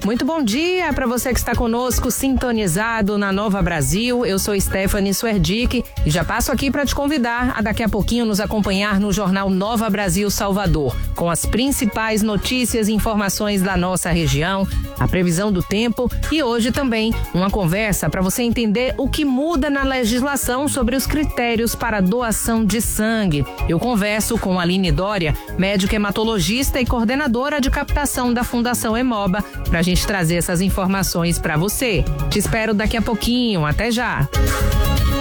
Muito bom dia para você que está conosco, sintonizado na Nova Brasil. Eu sou Stephanie Suerdick e já passo aqui para te convidar a daqui a pouquinho nos acompanhar no Jornal Nova Brasil Salvador, com as principais notícias e informações da nossa região, a previsão do tempo e hoje também uma conversa para você entender o que muda na legislação sobre os critérios para doação de sangue. Eu converso com Aline Dória, médica hematologista e coordenadora de captação da Fundação Hemoba, para a gente trazer essas informações para você. Te espero daqui a pouquinho. Até já!